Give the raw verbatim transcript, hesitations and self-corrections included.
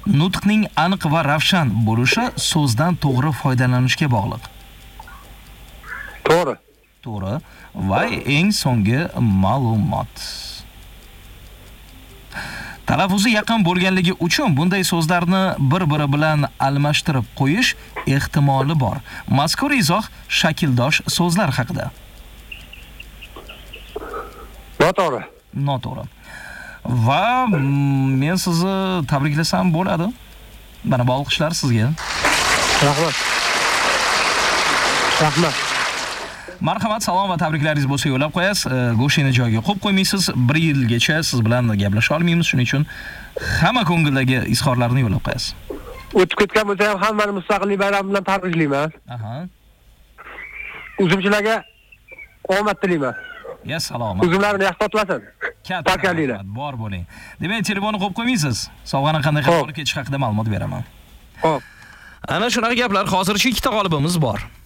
Nutqning aniq va ravshan bo'lishi so'zdan to'g'ri foydalanishga bog'liq. To'g'ri. To'g'ri. Va eng so'nggi ma'lumot. Talaffuzi yaqin bo'lganligi uchun bunday so'zlarni bir-biri bilan almashtirib qo'yish ehtimoli bor. Mazkur izoh shakldosh so'zlar haqida. Noto'g'ri. Noto'g'ri. Va men sizni tabriklasam bo'ladi. Mana bu olqishlar sizga. Rahmat. Rahmat. Marhamat, salom va tabriklaringiz bo'lsa yo'llab qo'yasiz. Go'shini joyiga qo'yib qo'ymaysiz. bir yilgacha siz bilan gaplasha olmaymiz. Shuning uchun hamma ko'ngildagi izhorlarni yo'llab qo'yasiz. O'tib ketgan bo'lsa ham hammani mustaqillik bayrami bilan tabriklayman. Aha. Uzumchilarga omad tilayman. Ya salomat. Uzumlarni yaxshi totlasin. Katta bor bo'ling. Demak, telefonni qo'yib qo'ymaysiz. Sovg'ani qanday qilib olib ketish haqida ma'lumot beraman. Xo'p. Ana shunaqa gaplar. Hozircha ikkita g'olibimiz bor.